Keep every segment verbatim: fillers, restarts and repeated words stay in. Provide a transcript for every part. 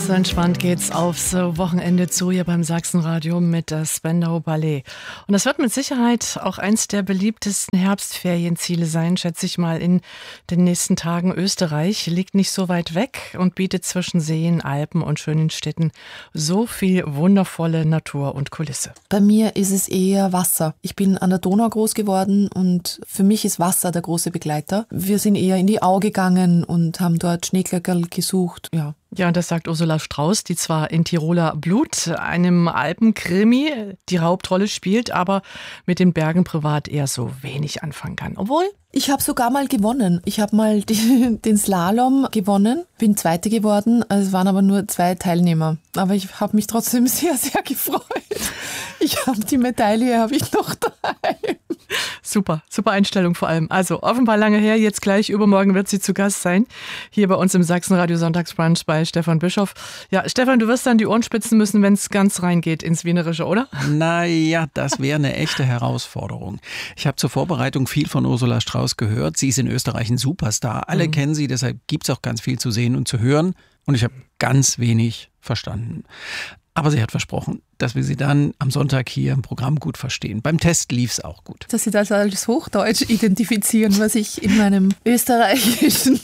So entspannt geht's aufs Wochenende zu hier beim Sachsenradio mit der Spandau Ballet. Und das wird mit Sicherheit auch eins der beliebtesten Herbstferienziele sein, schätze ich mal, in den nächsten Tagen. Österreich liegt nicht so weit weg und bietet zwischen Seen, Alpen und schönen Städten so viel wundervolle Natur und Kulisse. Bei mir ist es eher Wasser. Ich bin an der Donau groß geworden und für mich ist Wasser der große Begleiter. Wir sind eher in die Au gegangen und haben dort Schneeglöckerl gesucht, ja. Ja, und das sagt Ursula Strauß, die zwar in Tiroler Blut, einem Alpenkrimi, die Hauptrolle spielt, aber mit den Bergen privat eher so wenig anfangen kann. Obwohl... Ich habe sogar mal gewonnen. Ich habe mal die, den Slalom gewonnen, bin Zweite geworden. Es waren aber nur zwei Teilnehmer. Aber ich habe mich trotzdem sehr, sehr gefreut. Ich habe die Medaille, habe ich noch daheim. Super, super Einstellung vor allem. Also offenbar lange her, jetzt gleich übermorgen wird sie zu Gast sein. Hier bei uns im Sachsenradio Sonntagsbrunch bei Stefan Bischoff. Ja, Stefan, du wirst dann die Ohren spitzen müssen, wenn es ganz reingeht ins Wienerische, oder? Naja, das wäre eine echte Herausforderung. Ich habe zur Vorbereitung viel von Ursula Strauß gehört. Sie ist in Österreich ein Superstar. Alle mhm. kennen sie, deshalb gibt es auch ganz viel zu sehen und zu hören. Und ich habe ganz wenig verstanden. Aber sie hat versprochen, dass wir sie dann am Sonntag hier im Programm gut verstehen. Beim Test lief es auch gut. Dass Sie das als Hochdeutsch identifizieren, was ich in meinem österreichischen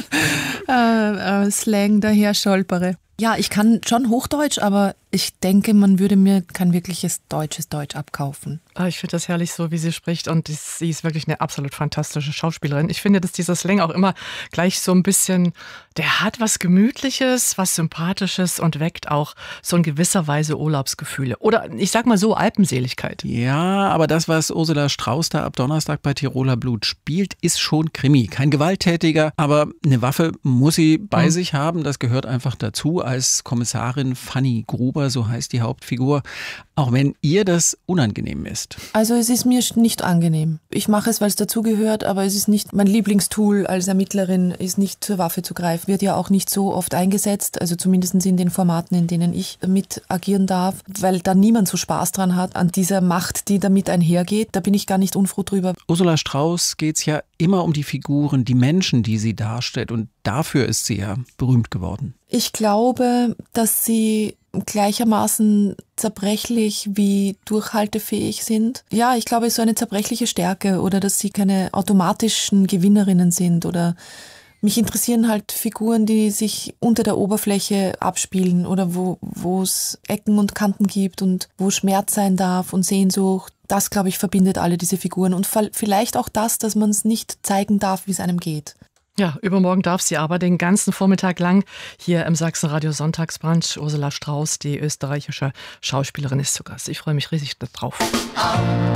äh, äh, Slang daher stolpere. Ja, ich kann schon Hochdeutsch, aber ich denke, man würde mir kein wirkliches deutsches Deutsch abkaufen. Ich finde das herrlich so, wie sie spricht, und sie ist wirklich eine absolut fantastische Schauspielerin. Ich finde, dass dieser Slang auch immer gleich so ein bisschen, der hat was Gemütliches, was Sympathisches und weckt auch so in gewisser Weise Urlaubsgefühle. Oder ich sag mal so, Alpenseligkeit. Ja, aber das, was Ursula Strauß da ab Donnerstag bei Tiroler Blut spielt, ist schon Krimi. Kein gewalttätiger, aber eine Waffe muss sie bei mhm. sich haben. Das gehört einfach dazu als Kommissarin Fanny Gruber, so heißt die Hauptfigur, auch wenn ihr das unangenehm ist. Also es ist mir nicht angenehm. Ich mache es, weil es dazugehört, aber es ist nicht mein Lieblingstool als Ermittlerin, ist nicht zur Waffe zu greifen. Wird ja auch nicht so oft eingesetzt, also zumindest in den Formaten, in denen ich mit agieren darf, weil da niemand so Spaß dran hat, an dieser Macht, die damit einhergeht. Da bin ich gar nicht unfroh drüber. Ursula Strauß geht es ja immer um die Figuren, die Menschen, die sie darstellt, und dafür ist sie ja berühmt geworden. Ich glaube, dass sie gleichermaßen zerbrechlich wie durchhaltefähig sind. Ja, ich glaube, es ist so eine zerbrechliche Stärke, oder dass sie keine automatischen Gewinnerinnen sind, oder mich interessieren halt Figuren, die sich unter der Oberfläche abspielen oder wo wo es Ecken und Kanten gibt und wo Schmerz sein darf und Sehnsucht. Das, glaube ich, verbindet alle diese Figuren, und vielleicht auch das, dass man es nicht zeigen darf, wie es einem geht. Ja, übermorgen darf sie aber den ganzen Vormittag lang hier im Sachsenradio Sonntagsbrunch. Ursula Strauß, die österreichische Schauspielerin, ist zu Gast. Ich freue mich riesig darauf.